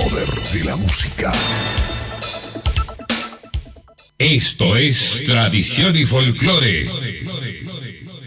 poder de la música. Esto es Tradición y Folclore.